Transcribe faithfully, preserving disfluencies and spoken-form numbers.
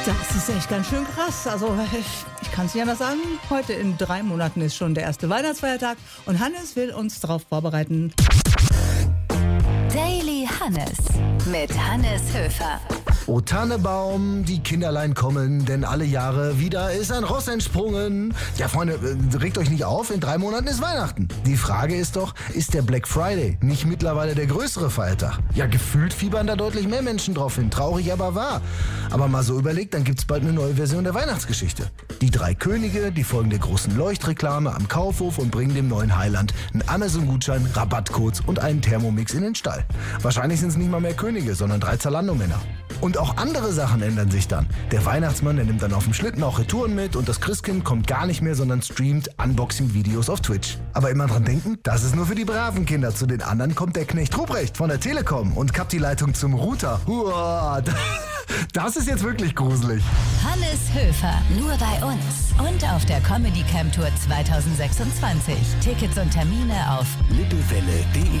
Das ist echt ganz schön krass. Also ich, ich kann es nicht anders sagen. Heute in drei Monaten ist schon der erste Weihnachtsfeiertag und Hannes will uns darauf vorbereiten. Daily Hannes mit Hannes Höfer. O Tannebaum, die Kinderlein kommen, denn alle Jahre wieder ist ein Ross entsprungen. Ja, Freunde, regt euch nicht auf, in drei Monaten ist Weihnachten. Die Frage ist doch, ist der Black Friday nicht mittlerweile der größere Feiertag? Ja, gefühlt fiebern da deutlich mehr Menschen drauf hin, traurig aber wahr. Aber mal so überlegt, dann gibt's bald eine neue Version der Weihnachtsgeschichte. Die drei Könige, die folgen der großen Leuchtreklame am Kaufhof und bringen dem neuen Heiland einen Amazon-Gutschein, Rabattcodes und einen Thermomix in den Stall. Wahrscheinlich sind es nicht mal mehr Könige, sondern drei Zalando-Männer. Und auch andere Sachen ändern sich dann. Der Weihnachtsmann, der nimmt dann auf dem Schlitten auch Retouren mit und das Christkind kommt gar nicht mehr, sondern streamt Unboxing-Videos auf Twitch. Aber immer dran denken, das ist nur für die braven Kinder. Zu den anderen kommt der Knecht Ruprecht von der Telekom und kappt die Leitung zum Router. Uah, das ist jetzt wirklich gruselig. Hannes Höfer, nur bei uns und auf der Comedy Camp Tour zwanzig sechsundzwanzig. Tickets und Termine auf Lippewelle punkt de